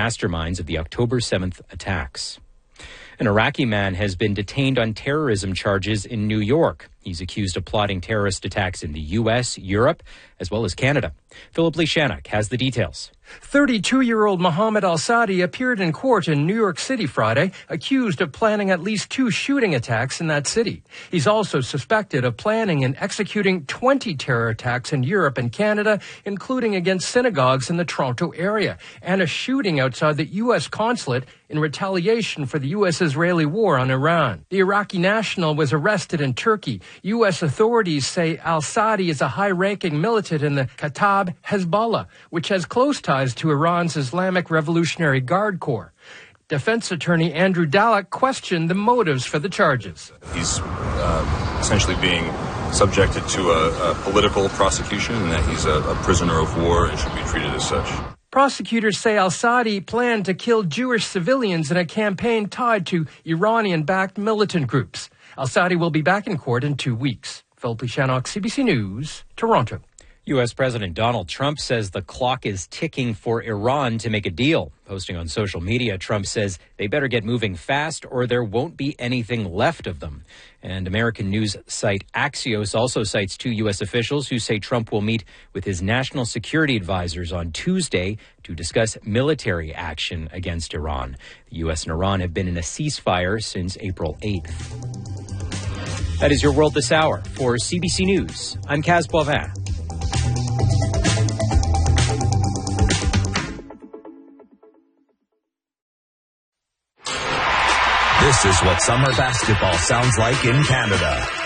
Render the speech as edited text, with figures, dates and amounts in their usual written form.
masterminds of the October 7th attacks. An Iraqi man has been detained on terrorism charges in New York. He's accused of plotting terrorist attacks in the U.S., Europe, as well as Canada. Philip Lishanak has the details. 32-year-old Mohammed Al-Sadi appeared in court in New York City Friday, accused of planning at least 2 shooting attacks in that city. He's also suspected of planning and executing 20 terror attacks in Europe and Canada, including against synagogues in the Toronto area, and a shooting outside the U.S. consulate in retaliation for the U.S.-Israeli war on Iran. The Iraqi national was arrested in Turkey. U.S. authorities say Al-Sadi is a high-ranking militant in the Kataib Hezbollah, which has close ties to Iran's Islamic Revolutionary Guard Corps. Defense attorney Andrew Dallek questioned the motives for the charges. He's essentially being subjected to a political prosecution, and that he's a prisoner of war and should be treated as such. Prosecutors say Al-Sadi planned to kill Jewish civilians in a campaign tied to Iranian-backed militant groups. Al-Sadi will be back in court in 2 weeks. Philip Lishanak, CBC News, Toronto. U.S. President Donald Trump says the clock is ticking for Iran to make a deal. Posting on social media, Trump says they better get moving fast or there won't be anything left of them. And American news site Axios also cites 2 U.S. officials who say Trump will meet with his national security advisors on Tuesday to discuss military action against Iran. The U.S. and Iran have been in a ceasefire since April 8th. That is your world this hour. For CBC News, I'm Kaz Boivin. This is what summer basketball sounds like in Canada.